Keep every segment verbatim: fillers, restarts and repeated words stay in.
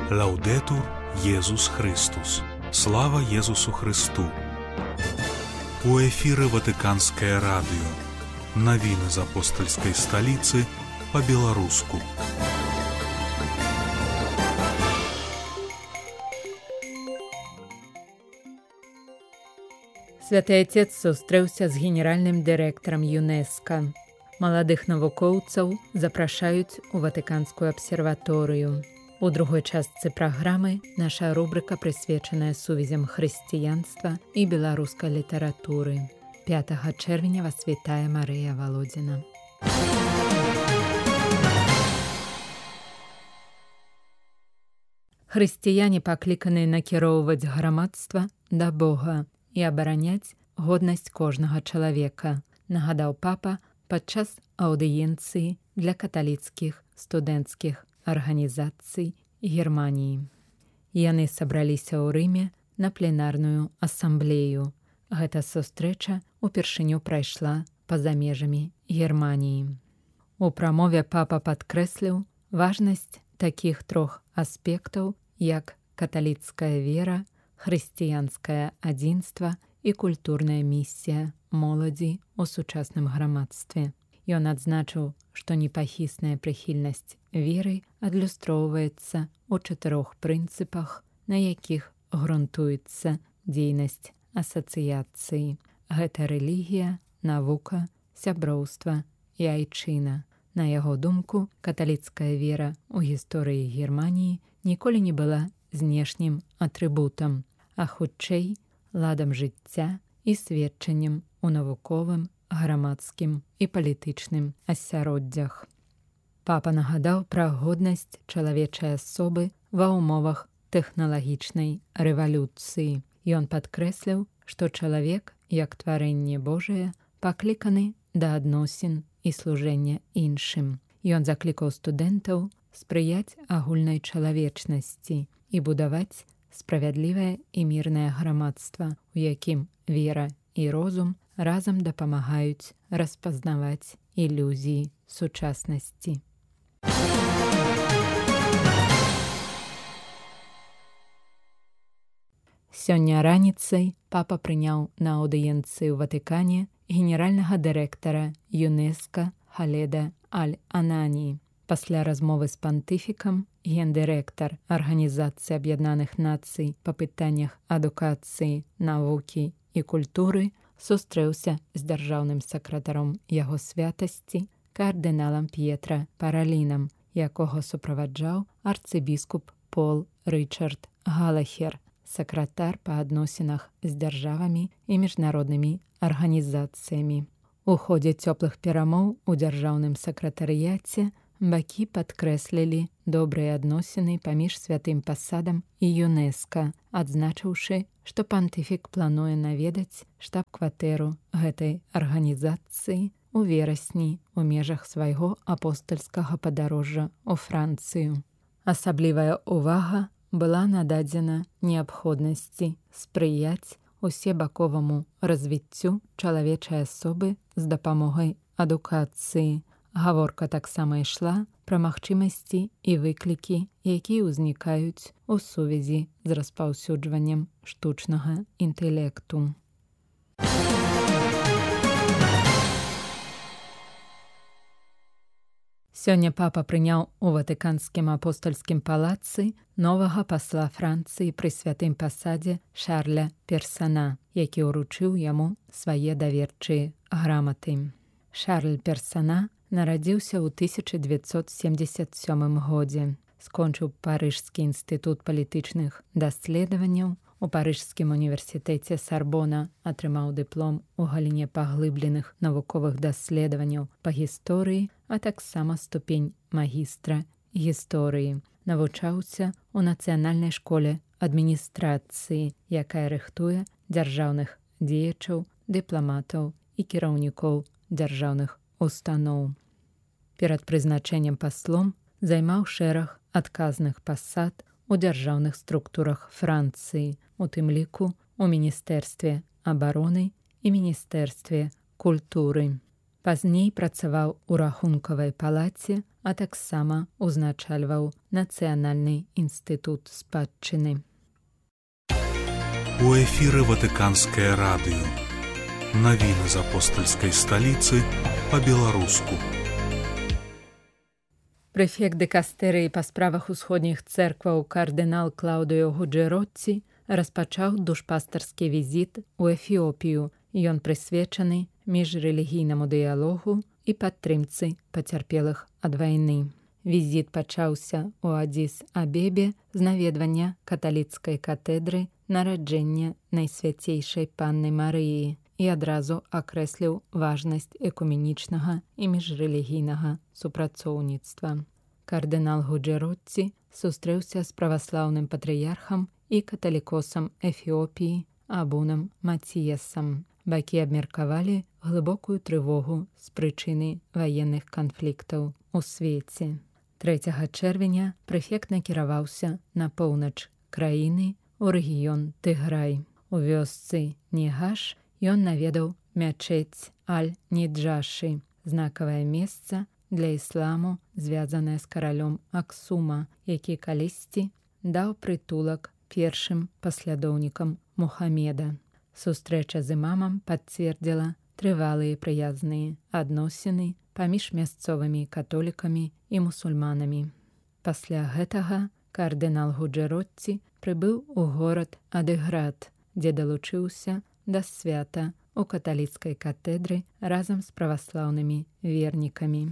Лаўдэтур Езус Христус. Слава Езусу Христу. У эфіры Ватыканскае радыё. Навіны з апостальскай сталіцы па-беларуску. Святы Отец сустрэўся з генеральным дырэктарам ЮНЕСКО. Маладых навукоўцаў запрашаюць у Ватыканскую абсерваторыю. У другой частцы праграмы наша рубрыка прысвечаная сувязям хрысціянства і беларускай літаратуры. пятага чэрвеня вас вітае Марыя Володина. Хрысціяне пакліканы накіроўваць грамадства да Бога і абараняць годнасць кожнага чалавека, нагадаў папа падчас аўдыенцыі для каталіцкіх студэнцкіх арганізацый Германіі. Яны сабраліся ў Рыме на пленарную асамблею. Гэта сустрэча упершыню прайшла па-за межамі Германіі. У прамове папа падкрэсліў важнасць такіх трох аспектаў, як каталіцкая вера, хрысціянскае адзінства і культурная місія моладзі ў сучасным грамадстве. Ён адзначыў, што непахісная прыхільнасць веры адлюстроўваецца ў чатырох прынцыпах, на якіх грунтуецца дзейнасць асацыяцыі. Гэта рэлігія, навука, сяброўства і айчына. На яго думку, каталіцкая вера ў гісторыі Германіі ніколі не была знешнім атрыбутам, а хутчэй ладам жыцця і сведчаннем у навуковым, грамадскім і палітычным асяроддзях. Папа нагадаў пра годнасць чалавечай асобы ва ўмовах тэхналагічнай рэвалюцыі. Ён падкрэсліў, што чалавек, як тварэнне Божае, пакліканы да адносін і служэння іншым. Ён заклікаў студэнтаў спрыяць агульнай чалавечнасці і будаваць справядлівае і мірнае грамадства, у якім вера і розум разам дапамагаюць распазнаваць ілюзіі сучаснасці. Сёння раніцай папа прыняў на аўдыенцыі ў Ватыкане генеральнага дырэктара ЮНЕСКО Халеда Аль-Анані. Пасля размовы з пантыфікам гендырэктар Арганізацыі Аб'яднаных Нацый па пытаннях адукацыі, навукі і культуры сустрэўся з дзяржаўным сакратаром яго святасці, кардыналам П'етра Паралінам, якога суправаджаў арцыбіскуп Пол Рычард Галахер, сакратар па адносінах з дзяржавамі і міжнароднымі арганізацыямі. У ходзе цёплых перамоў у дзяржаўным сакратарыяце бакі падкрэслілі добрыя адносіны паміж святым пасадам і ЮНЕСКО, адзначыўшы, што пантыфік плануе наведаць штаб-кватэру гэтай арганізацыі у верасні ў межах свайго апостальскага падарожжа ў Францыю. Асаблівая ўвага была нададзена неабходнасці спрыяць усебаковаму развіццю чалавечай асобы з дапамогай адукацыі. Гаворка таксама ішла пра магчымасці і выклікі, якія ўзнікаюць у сувязі з распаўсюджваннем штучнага інтэлекту. Сёння папа прыняў у Ватыканскім апостальскім палацы новага пасла Францыі пры святым пасадзе Шарля Персана, які ўручыў яму свае даверчыя граматы. Шарль Персана нарадзіўся ў тысяча дзевяцьсот семдзесят сёмым годзе. Скончыў Парыжскі інстытут палітычных даследаванняў, у Парыжскім універсітэце Сарбона атрымаў дыплом у галіне паглыбленых навуковых даследаванняў па гісторыі, а таксама ступень магістра гісторыі. Навучаўся ў нацыянальнай школе адміністрацыі, якая рыхтуе дзяржаўных дзеячаў, дыпламатаў і кіраўнікоў дзяржаўных устаноў. Перад прызначэннем паслом займаў шэраг адказных пасад у дзяржаўных структурах Францыі, у тым ліку у Міністэрстве абароны і Міністэрстве культуры. Пазней працаваў у рахункавай палаце, а таксама узначальваў Нацыянальны інстытут спадчыны. У эфіры Ватыканскае радыё. Навіны з апостальскай сталіцы па-беларуску. Прэфект дыкастэрыі па справах усходніх цэркваў кардынал Клаўдыо Гуджэротці распачаў душпастарскі візіт у Эфіопію. Ён прысвечаны міжрэлігійнаму дыялогу і падтрымцы пацярпелых ад вайны. Візіт пачаўся ў Адзіс-Абебе з наведвання каталіцкай катэдры нараджэння Найсвяцейшай Панны Марыі і адразу акрэсліў важнасць экуменічнага і міжрэлігійнага супрацоўніцтва. Кардынал Гуджэротці сустрэўся з праваслаўным патрыярхам і каталікосам Эфіопіі Абунам Маціясам. Бакі абмеркавалі глыбокую трывогу з прычыны ваенных канфліктаў у свеце. трэцяга чэрвеня прэфект накіраваўся на поўнач краіны у рэгіён Тыграй. У вёсцы Нігаш ён наведаў мячэць Аль-Ніджашы, знакавае месца для ісламу, звязанае з каралём Аксума, які калісьці даў прытулак першым паслядоўнікам Мухамеда. Сустрэча з імамам пацвердзіла трывалыя прыязныя адносіны паміж мясцовымі католікамі і мусульманамі. Пасля гэтага кардынал Гуджэротці прыбыў у горад Адыград, дзе далучыўся да свята ў каталіцкай катэдры разам з праваслаўнымі вернікамі.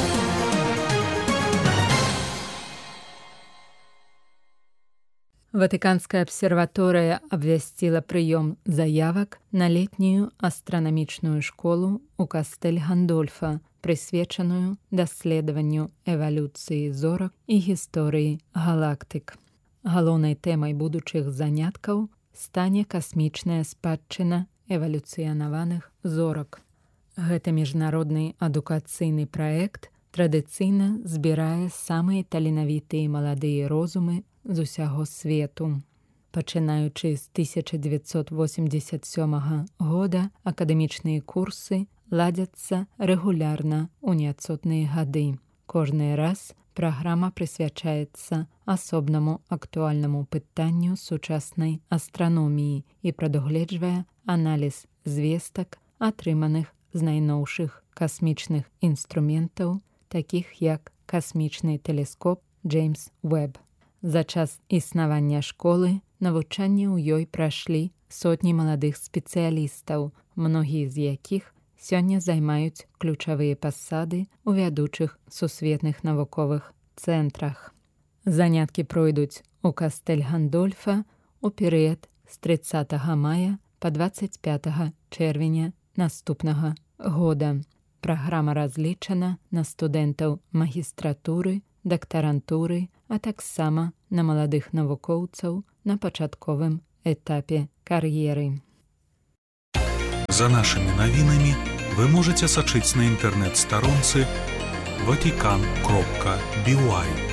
Ватыканская абсерваторыя абвясціла прыём заявак на летнюю астранамічную школу ў кастэль Гандольфа, прысвечаную даследаванню эвалюцыі зорак і гісторыі галактык. Галоўнай тэмай будучых заняткаў стане касмічная спадчына эвалюцыянаваных зорак. Гэты міжнародны адукацыйны праект традыцыйна збірае самыя таленавітыя маладыя розумы з усяго свету. Пачынаючы з тысяча дзевяцьсот восемдзесят сёмага года акадэмічныя курсы ладзяцца рэгулярна ў неадсотныя гады. Кожны раз праграма прысвячаецца асобнаму актуальнаму пытанню сучаснай астраноміі і прадугледжвае аналіз звестак, атрыманых з найноўшых касмічных інструментаў, такіх як касмічны тэлескоп Джеймс Уэб. За час існавання школы навучанне ў ёй прайшлі сотні маладых спецыялістаў, многія з якіх сёння займаюць ключавыя пасады ў вядучых сусветных навуковых цэнтрах. Заняткі пройдуць у кастэль Гандольфа ў перыяд з трыццатага мая па дваццаць пятага чэрвеня наступнага года. Праграма разлічана на студэнтаў магістратуры, дактарантуры, а таксама на маладых навукоўцаў на пачатковым этапе кар'еры. За нашымі навінамі вы можаце сачыць на інтэрнэт-старонцы ватикан кропка би уай.